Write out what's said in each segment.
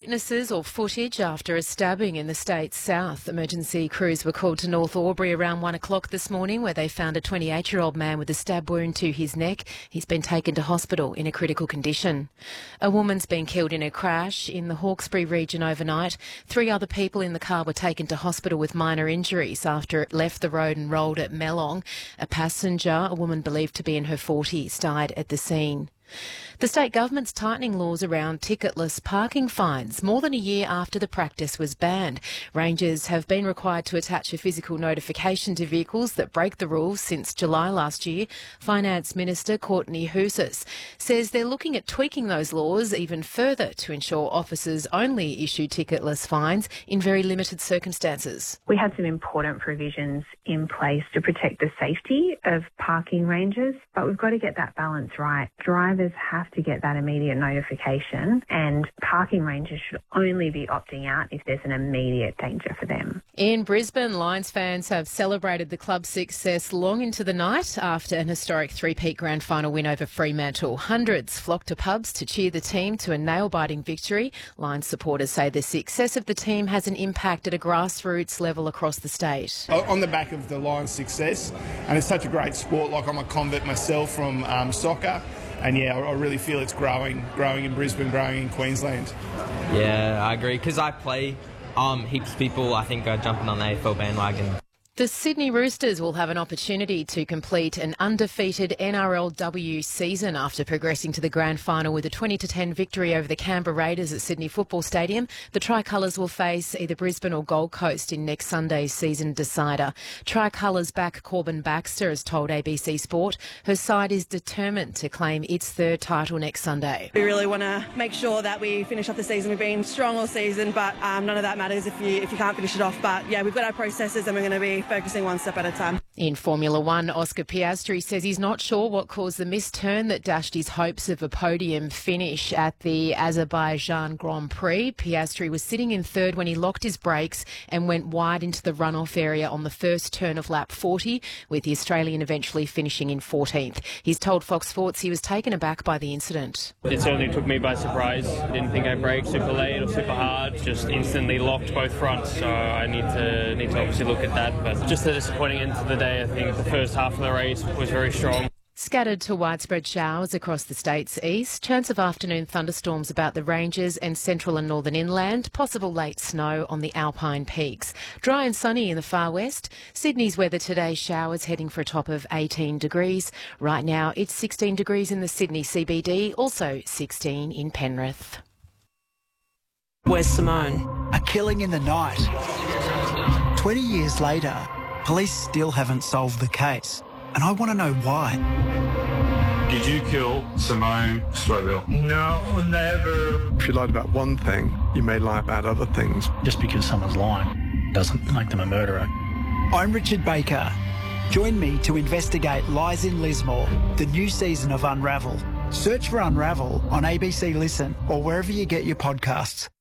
witnesses or footage after a stabbing in the state's south. Emergency crews were called to North Albury around 1 o'clock this morning, where they found a 28-year-old man with a stab wound to his neck. He's been taken to hospital in a critical condition. A woman's been killed in a crash in the Hawkesbury region overnight. 3 other people in the car were taken to hospital with minor injuries after it left the road and rolled at Melong. A passenger, a woman believed to be in her 40s, died at the scene. The state government's tightening laws around ticketless parking fines more than a year after the practice was banned. Rangers have been required to attach a physical notification to vehicles that break the rules since July last year. Finance Minister Courtney Housas says they're looking at tweaking those laws even further to ensure officers only issue ticketless fines in very limited circumstances. We had some important provisions in place to protect the safety of parking rangers, but we've got to get that balance right. Drivers have to get that immediate notification, and parking rangers should only be opting out if there's an immediate danger for them. In Brisbane, Lions fans have celebrated the club's success long into the night after an historic three-peat grand final win over Fremantle. Hundreds flocked to pubs to cheer the team to a nail-biting victory. Lions supporters say the success of the team has an impact at a grassroots level across the state. On the back of the Lions' success, and it's such a great sport, like I'm a convert myself from soccer, and yeah, I really feel it's growing in Brisbane, growing in Queensland. Yeah, I agree, because I play, heaps of people I think are jumping on the AFL bandwagon. The Sydney Roosters will have an opportunity to complete an undefeated NRLW season after progressing to the grand final with a 20-10 victory over the Canberra Raiders at Sydney Football Stadium. The Tricolours will face either Brisbane or Gold Coast in next Sunday's season decider. Tricolours back Corbin Baxter has told ABC Sport her side is determined to claim its third title next Sunday. We really want to make sure that we finish off the season. We've been strong all season, but none of that matters if you can't finish it off. But yeah, we've got our processes and we're going to be focusing one step at a time. In Formula One, Oscar Piastri says he's not sure what caused the missed turn that dashed his hopes of a podium finish at the Azerbaijan Grand Prix. Piastri was sitting in third when he locked his brakes and went wide into the runoff area on the first turn of lap 40, with the Australian eventually finishing in 14th. He's told Fox Sports he was taken aback by the incident. It certainly took me by surprise. Didn't think I braked super late or super hard. Just instantly locked both fronts. So I need to obviously look at that. But just a disappointing end to the day. I think the first half of the race was very strong. Scattered to widespread showers across the state's east. Chance of afternoon thunderstorms about the ranges and central and northern inland. Possible late snow on the alpine peaks. Dry and sunny in the far west. Sydney's weather today, showers heading for a top of 18 degrees. Right now it's 16 degrees in the Sydney CBD, also 16 in Penrith. Where's Simone? A killing in the night. 20 years later, police still haven't solved the case. And I want to know why. Did you kill Simone Strobel? No, never. If you lied about one thing, you may lie about other things. Just because someone's lying doesn't make them a murderer. I'm Richard Baker. Join me to investigate Lies in Lismore, the new season of Unravel. Search for Unravel on ABC Listen or wherever you get your podcasts.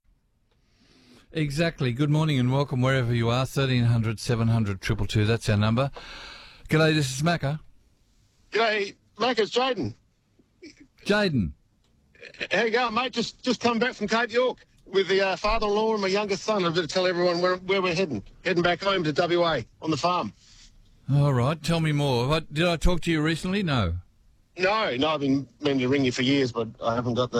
Exactly. Good morning and welcome wherever you are. 1300 700 222. That's our number. G'day, this is Macca. G'day, Macca, it's Jaden. Jaden. How you going, mate? Just come back from Cape York with the father-in-law and my youngest son. I've got to tell everyone where we're heading. Heading back home to WA on the farm. All right, tell me more. Did I talk to you recently? No. No, I've been meaning to ring you for years, but I haven't got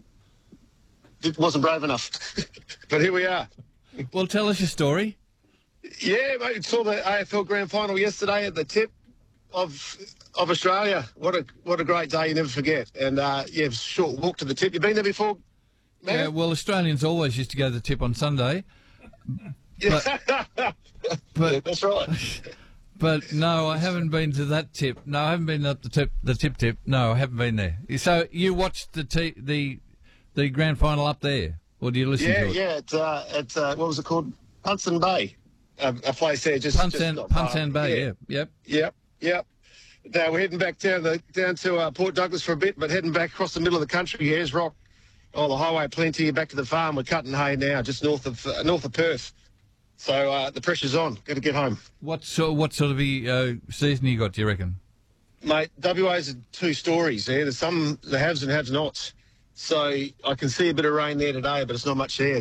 it wasn't brave enough. But here we are. Well, tell us your story. Yeah, mate, saw the AFL Grand Final yesterday at the tip of Australia. What a great day, you never forget. And, short walk to the tip. You been there before, man? Yeah, well, Australians always used to go to the tip on Sunday. But, yeah, that's right. But no, I haven't been to that tip. No, I haven't been up the tip. No, I haven't been there. So you watched the grand final up there, or do you listen to it? Yeah, it's what was it called? Punson Bay. A place there just Punsan Bay, yeah. Yep. Now we're heading back down to Port Douglas for a bit, but heading back across the middle of the country, Ayers Rock. Oh, the highway plenty. Back to the farm. We're cutting hay now, just north of Perth. So the pressure's on. Got to get home. What sort of season you got, do you reckon? Mate, WA's 2 stories there. There's some the haves and have-nots. So I can see a bit of rain there today, but it's not much there.